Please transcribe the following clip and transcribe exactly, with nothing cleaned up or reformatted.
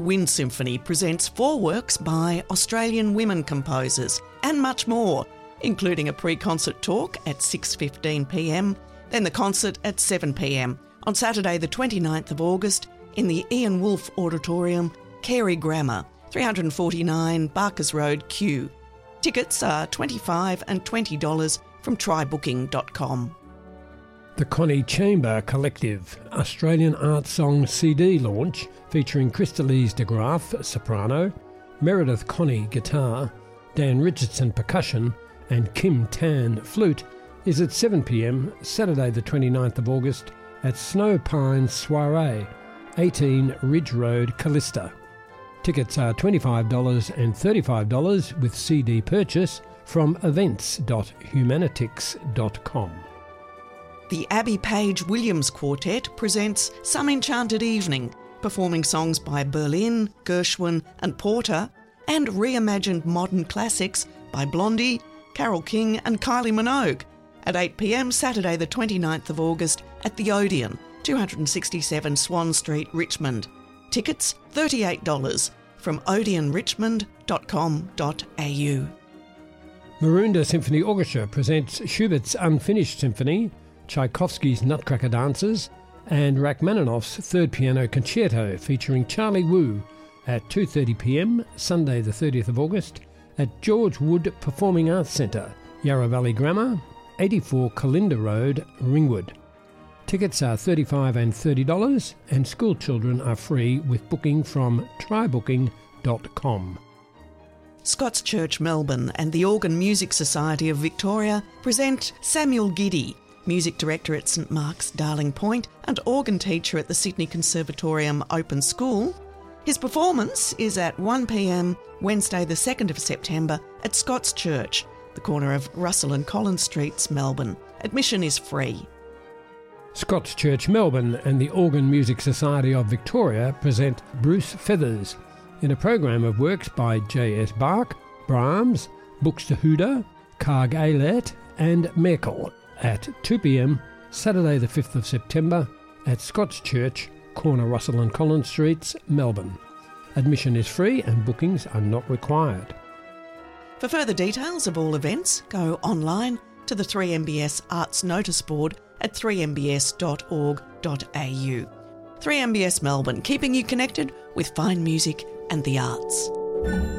Wind Symphony presents four works by Australian women composers and much more, including a pre-concert talk at six fifteen p m, then the concert at seven p m on Saturday the twenty-ninth of August in the Ian Wolfe Auditorium, Carey Grammar, three forty-nine Barkers Road, Kew. Tickets are twenty-five dollars and twenty dollars from try booking dot com. The Connie Chamber Collective Australian Art Song C D launch, featuring Crystalise de Graaf, soprano, Meredith Connie, guitar, Dan Richardson, percussion, and Kim Tan, flute, is at seven p m Saturday the twenty-ninth of August at Snow Pines Soiree, eighteen Ridge Road, Callista. Tickets are twenty-five dollars and thirty-five dollars with C D purchase from events dot humanitix dot com. The Abby Page Williams Quartet presents Some Enchanted Evening, performing songs by Berlin, Gershwin and Porter, and reimagined modern classics by Blondie, Carole King and Kylie Minogue at eight p m Saturday the twenty-ninth of August at the Odeon, two sixty-seven Swan Street, Richmond. Tickets thirty-eight dollars from odeon richmond dot com dot a u. Maroondah Symphony Orchestra presents Schubert's Unfinished Symphony, Tchaikovsky's Nutcracker Dancers, and Rachmaninoff's Third Piano Concerto featuring Charlie Wu at two thirty p m Sunday the thirtieth of August at George Wood Performing Arts Centre, Yarra Valley Grammar, eighty-four Calinda Road, Ringwood. Tickets are thirty-five dollars and thirty dollars, and school children are free with booking from try booking dot com. Scots Church Melbourne and the Organ Music Society of Victoria present Samuel Giddy, music director at St Mark's Darling Point and organ teacher at the Sydney Conservatorium Open School. His performance is at one p m Wednesday the second of September at Scots Church, the corner of Russell and Collins Streets, Melbourne. Admission is free. Scots Church Melbourne and the Organ Music Society of Victoria present Bruce Feathers in a program of works by J S Bach, Brahms, Buxtehude, Karg Eilert and Merkel at two p m Saturday the fifth of September at Scots Church, corner Russell and Collins Streets, Melbourne. Admission is free and bookings are not required. For further details of all events, go online to the three M B S Arts Notice Board at three m b s dot org dot a u. three M B S Melbourne, keeping you connected with fine music and the arts.